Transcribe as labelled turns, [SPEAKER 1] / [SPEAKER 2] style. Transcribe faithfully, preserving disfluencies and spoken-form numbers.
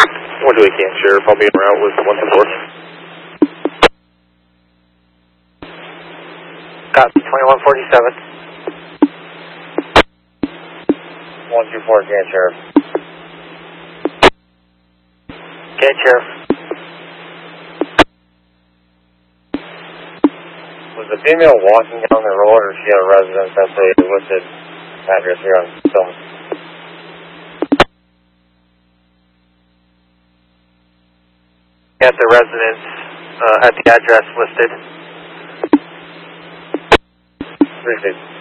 [SPEAKER 1] one two eight Can Sheriff, I'll be en route with one two four.
[SPEAKER 2] Copy, twenty-one forty-seven. one two four Can Sheriff. Can Sheriff. Was the female walking down the road, or she had a residence at the listed address here on film?
[SPEAKER 3] At the residence, uh, at the address listed.
[SPEAKER 2] Appreciate it.